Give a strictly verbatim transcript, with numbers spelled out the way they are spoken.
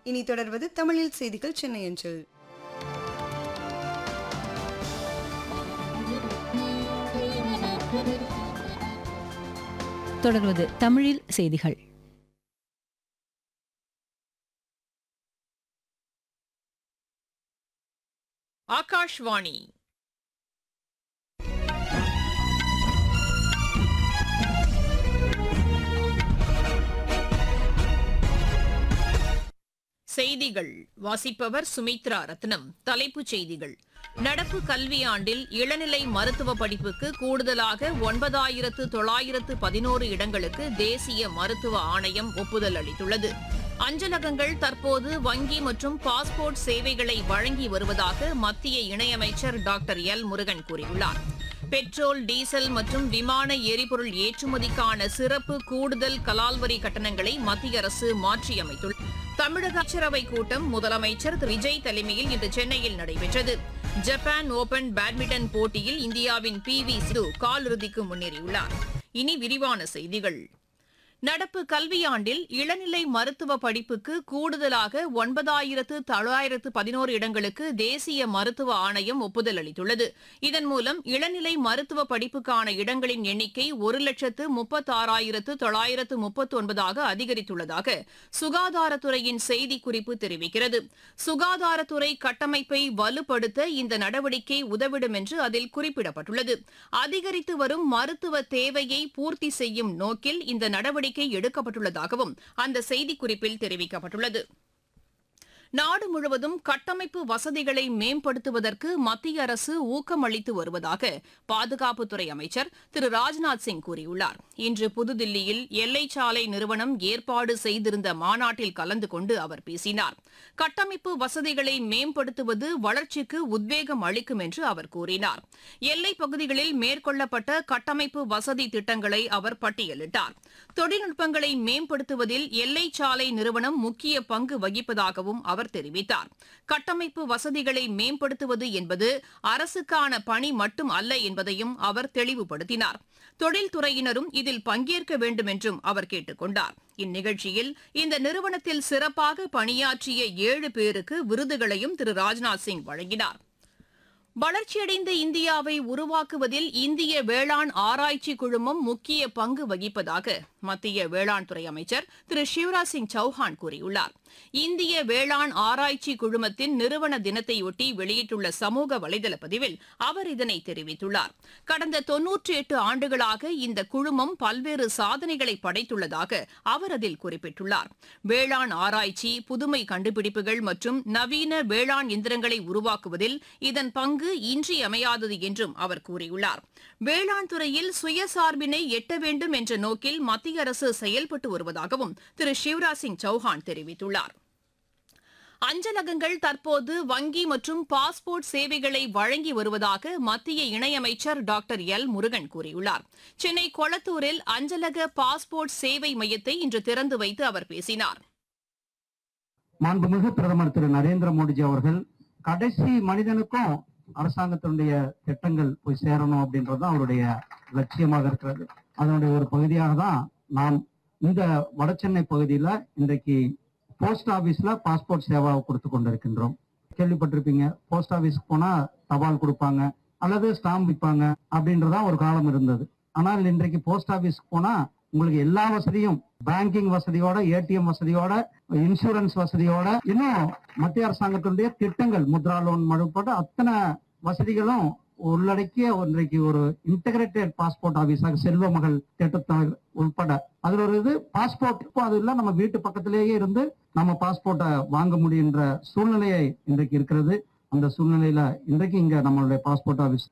இனி தொடர்வது தமிழில் செய்திகள் சென்னை அஞ்சல். தொடர்வது தமிழில் செய்திகள். ஆகாஷ்வாணி. செய்திகள் வாசிப்பவர் சுமித்ரா ரத்னம். தலைப்புச் செய்திகள்: நடப்பு கல்வியாண்டில் இளநிலை மருத்துவ படிப்புக்கு கூடுதலாக ஒன்பதாயிரத்து தொள்ளாயிரத்து பதினோரு இடங்களுக்கு தேசிய மருத்துவ ஆணையம் ஒப்புதல் அளித்துள்ளது. அஞ்சலகங்கள் தற்போது வங்கி மற்றும் பாஸ்போர்ட் சேவைகளை வழங்கி வருவதாக மத்திய இணையமைச்சர் டாக்டர் எல் முருகன் கூறியுள்ளார். பெட்ரோல், டீசல் மற்றும் விமான எரிபொருள் ஏற்றுமதிக்கான சிறப்பு கூடுதல் கலால் வரி கட்டணங்களை மத்திய அரசு மாற்றியமைத்துள்ளது. தமிழக அமைச்சரவைக் கூட்டம் முதலமைச்சர் திரு விஜய் தலைமையில் இன்று சென்னையில் நடைபெற்றது. ஜப்பான் ஓபன் பேட்மிண்டன் போட்டியில் இந்தியாவின் பி வி சிந்து காலிறுதிக்கு முன்னேறியுள்ளார். இனி விரிவான செய்திகள். நடப்பு கல்வியாண்டில் இளநிலை மருத்துவ படிப்புக்கு கூடுதலாக ஒன்பதாயிரத்து தொள்ளாயிரத்து பதினோரு இடங்களுக்கு தேசிய மருத்துவ ஆணையம் ஒப்புதல் அளித்துள்ளது. இதன் மூலம் இளநிலை மருத்துவ படிப்புக்கான இடங்களின் எண்ணிக்கை ஒரு லட்சத்து முப்பத்தாறாயிரத்து தொள்ளாயிரத்து முப்பத்தி ஒன்பதாக அதிகரித்துள்ளதாக சுகாதாரத்துறையின் செய்திக்குறிப்பு தெரிவிக்கிறது. சுகாதாரத்துறை கட்டமைப்பை வலுப்படுத்த இந்த நடவடிக்கை உதவிடும் என்று அதில் குறிப்பிடப்பட்டுள்ளது. அதிகரித்து வரும் மருத்துவ தேவையை பூர்த்தி செய்யும் நோக்கில் இந்த நடவடிக்கை எடுக்கப்பட்டுள்ளதாகவும் அந்த செய்திக்குறிப்பில் தெரிவிக்கப்பட்டுள்ளது. நாடு முழுவதும் கட்டமைப்பு வசதிகளை மேம்படுத்துவதற்கு மத்திய அரசு ஊக்கம் அளித்து வருவதாக பாதுகாப்புத்துறை அமைச்சர் திரு ராஜ்நாத் சிங் கூறியுள்ளார். இன்று புதுதில்லியில் எல்லை சாலை நிறுவனம் ஏற்பாடு செய்திருந்த மாநாட்டில் கலந்து கொண்டு அவர் பேசினார். கட்டமைப்பு வசதிகளை மேம்படுத்துவது வளர்ச்சிக்கு உத்வேகம் அளிக்கும் என்று அவர் கூறினார். எல்லைப் பகுதிகளில் மேற்கொள்ளப்பட்ட கட்டமைப்பு வசதி திட்டங்களை அவர் பட்டியலிட்டார். தொழில்நுட்பங்களை மேம்படுத்துவதில் எல்லை சாலை நிறுவனம் முக்கிய பங்கு வகிப்பதாகவும் அவர் தெரிவித்தார். கட்டமைப்பு வசதிகளை மேம்படுத்துவது என்பது அரசுக்கான பணி மட்டும் அல்ல என்பதையும் அவர் தெளிவுபடுத்தினார். தொழில்துறையினரும் இதில் பங்கேற்க வேண்டும் என்றும் அவர் கேட்டுக் கொண்டார். இந்நிகழ்ச்சியில் இந்த நிறுவனத்தில் சிறப்பாக பணியாற்றிய ஏழு பேருக்கு விருதுகளையும் திரு ராஜ்நாத் சிங் வழங்கினார். வளர்ச்சியடைந்த இந்தியாவை உருவாக்குவதில் இந்திய வேளாண் ஆராய்ச்சி குழுமம் முக்கிய பங்கு வகிப்பதாக மத்திய வேளாண் துறை அமைச்சர் திரு சிவராஜ் சிங் சௌஹான் கூறியுள்ளார். இந்திய வேளாண் ஆராய்ச்சி குழுமத்தின் நிறுவன தினத்தையொட்டி வெளியிட்டுள்ள சமூக வலைதள பதிவில் அவர் இதனை தெரிவித்துள்ளார். கடந்த தொன்னூற்றி எட்டு ஆண்டுகளாக இந்த குழுமம் பல்வேறு சாதனைகளை படைத்துள்ளதாக அவர் அதில் குறிப்பிட்டுள்ளார். வேளாண் ஆராய்ச்சி, புதுமை கண்டுபிடிப்புகள் மற்றும் நவீன வேளாண் இயந்திரங்களை உருவாக்குவதில் இதன் பங்கு இன்றியமையாதது என்றும் அவர் கூறியுள்ளார். வேளாண் துறையில் சுயசார்பினை எட்ட வேண்டும் என்ற நோக்கில் மத்திய அரசு செயல்பட்டு வருவதாகவும் திரு சிவராஜ் சிங் சௌஹான் தெரிவித்துள்ளார். அஞ்சலகங்கள் தற்போது வங்கி மற்றும் பாஸ்போர்ட் சேவைகளை வழங்கி வருவதாக மத்திய இணையமைச்சர் டாக்டர் எல் முருகன் கூறியுள்ளார். சென்னை கொளத்தூரில் அஞ்சலக பாஸ்போர்ட் சேவை மையத்தை இன்று திறந்து வைத்து அவர் பேசினார். மாண்புமிகு பிரதமர் திரு நரேந்திர மோடிஜி அவர்கள் கடைசி மனிதனுக்கும் அரசாங்கத்தினுடைய திட்டங்கள் போய் சேரணும் அப்படின்றதுதான் அவருடைய லட்சியமாக இருக்கிறது. அதனுடைய ஒரு பகுதியாக தான் நாம் இந்த வடசென்னை பகுதியில இன்றைக்கு போஸ்ட் ஆபீஸ்ல பாஸ்போர்ட் சேவாவை கொடுத்து கொண்டிருக்கின்றோம். கேள்விப்பட்டிருப்பீங்க, போஸ்ட் ஆபீஸ்க்கு போனா தபால் கொடுப்பாங்க அல்லது ஸ்டாம்ப் விற்பாங்க அப்படின்றதா ஒரு காலம் இருந்தது. ஆனால் இன்றைக்கு போஸ்ட் ஆபீஸ்க்கு போனா உங்களுக்கு எல்லா வசதியும், பேங்கிங் வசதியோட, ஏடிஎம் வசதியோட, இன்சூரன்ஸ் வசதியோட, இன்னும் மத்திய அரசாங்கத்தினுடைய திட்டங்கள், முத்ரா லோன் மழுப்பட்ட அத்தனை வசதிகளும் உள்ளடக்கிய இன்றைக்கு ஒரு இன்டகிரேட்டட் பாஸ்போர்ட் ஆபீஸாக செல்வ மகள் திட்டத்தை உட்பட அதுல ஒரு இது பாஸ்போர்ட் அது இல்ல, நம்ம வீட்டு பக்கத்திலேயே இருந்து நம்ம பாஸ்போர்ட்டை வாங்க முடியுன்ற சூழ்நிலையை இன்றைக்கு இருக்கிறது. அந்த சூழ்நிலையில இன்றைக்கு இங்க நம்மளுடைய பாஸ்போர்ட் ஆபீஸ்